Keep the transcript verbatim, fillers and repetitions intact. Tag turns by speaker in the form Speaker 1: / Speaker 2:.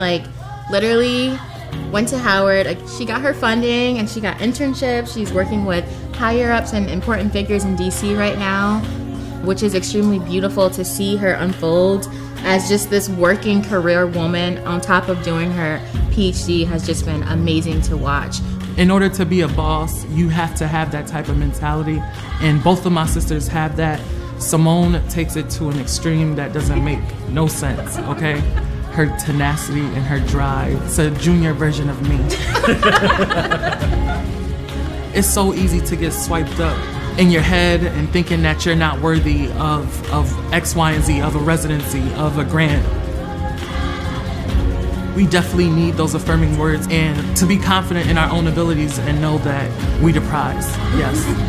Speaker 1: Like, literally went to Howard. Like, she got her funding and she got internships. She's working with higher ups and important figures in D C right now, which is extremely beautiful to see her unfold as just this working career woman on top of doing her P H D has just been amazing to watch.
Speaker 2: In order to be a boss, you have to have that type of mentality, and both of my sisters have that. Simone takes it to an extreme that doesn't make no sense, okay? Her tenacity and her drive. It's a junior version of me. It's so easy to get swiped up in your head and thinking that you're not worthy of, of X, Y, and Z, of a residency, of a grant. We definitely need those affirming words and to be confident in our own abilities and know that we the prize. Yes.